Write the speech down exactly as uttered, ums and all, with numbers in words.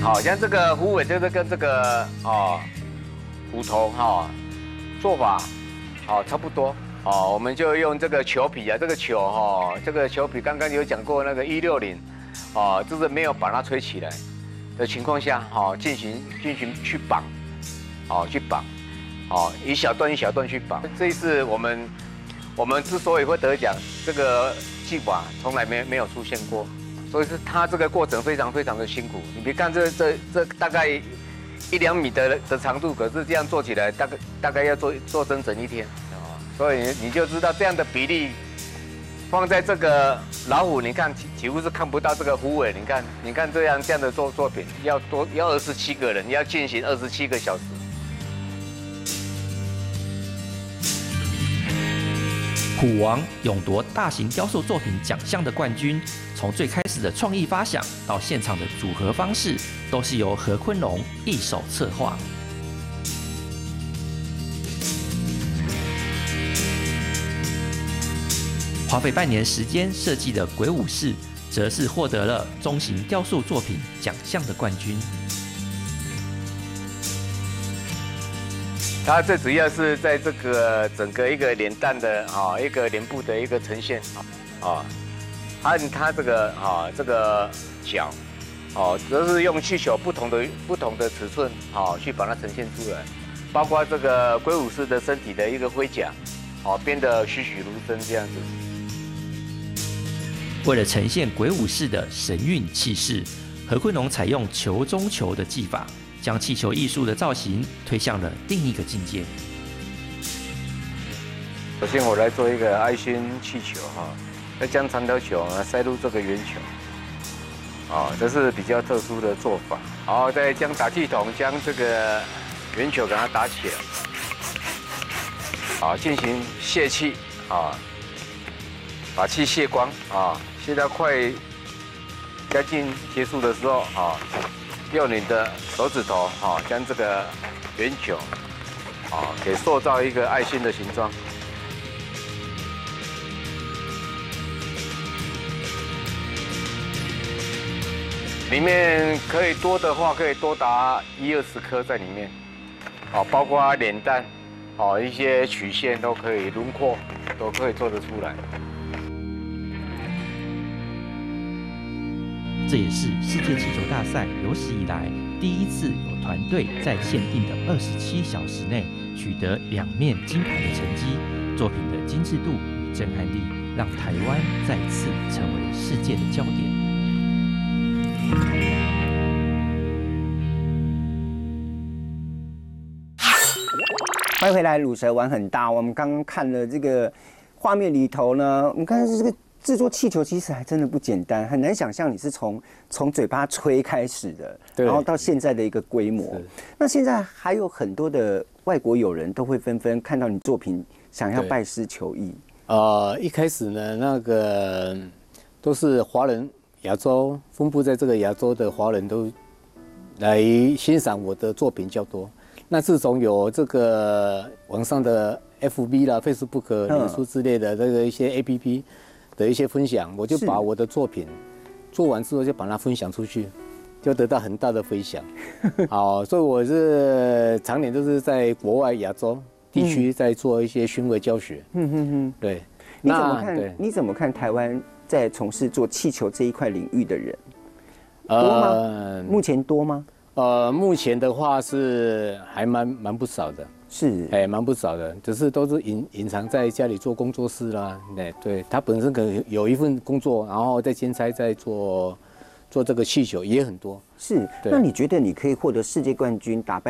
好像这个虎尾就是跟这个哦虎头哈、哦、做法好、哦、差不多哦，我们就用这个球皮啊，这个球哈、哦，这个球皮刚刚有讲过那个一六零哦，就是没有把它吹起来的情况下哈、哦，进行进行去绑，哦去绑，哦一小段一小段去绑。这一次我们我们之所以会得奖，这个技法从来没没有出现过。 所以是它这个过程非常非常的辛苦。你别看这这这大概一两米的的长度，可是这样做起来大概大概要做做整整一天啊。所以你就知道这样的比例放在这个老虎，你看几几乎是看不到这个虎尾。你看你看这样这样的作作品要多要二十七个人，要进行二十七个小时。 虎王勇夺大型雕塑作品奖项的冠军，从最开始的创意发想到现场的组合方式，都是由何昆龙一手策划。花费半年时间设计的鬼武士，则是获得了中型雕塑作品奖项的冠军。 它最主要是在这个整个一个脸蛋的啊，一个脸部的一个呈现啊，按它这个啊这个角，哦，都是用气球不同的不同的尺寸啊去把它呈现出来，包括这个鬼武士的身体的一个盔甲，哦编得栩栩如生这样子。 为了呈现鬼武士的神韵气势，何昆龙采用球中球的技法。 将气球艺术的造型推向了另一个境界。 首先，我来做一个爱心气球哈，再将长条球呢塞入这个圆球，啊，这是比较特殊的做法。然后再将打气筒将这个圆球给它打起来，啊，进行泄气啊，把气泄光啊，泄到快接近结束的时候啊。 用你的手指头哈，将这个圆球啊给塑造一个爱心的形状。里面可以多的话，可以多达一二十颗在里面，啊，包括脸蛋，啊一些曲线都可以，轮廓都可以做得出来。 这也是世界气球大赛有史以来第一次有团队在限定的二十七小时内取得两面金牌的成绩。作品的精致度与震撼力，让台湾再次成为世界的焦点。 欢迎回来，鲁蛇玩很大。我们刚刚看了这个画面里头呢，我们看这个。 制作气球其实还真的不简单，很难想象你是从从嘴巴吹开始的，然后到现在的一个规模。那现在还有很多的外国友人都会纷纷看到你作品，想要拜师求艺。 呃，一开始呢，那个都是华人，亚洲分布在这个亚洲的华人都来欣赏我的作品较多。那自从有这个网上的 F B 啦、Facebook、脸书之类的这个一些 A P P。 的一些分享，我就把我的作品做完之后，就把它分享出去，就得到很大的回响。好，所以我是常年都是在国外亚洲地区在做一些巡回教学。嗯嗯嗯，对。 你怎么看？你怎么看台湾在从事做气球这一块领域的人？多吗？呃、目前多吗？ 呃，目前的话是还蛮蛮不少的。 是， 哎，蛮不少的，只是都是隐隐藏在家里做工作室啦。对，对他本身可能有一份工作，然后在兼差在做做这个气球也很多。 是，那你觉得你可以获得世界冠军，打败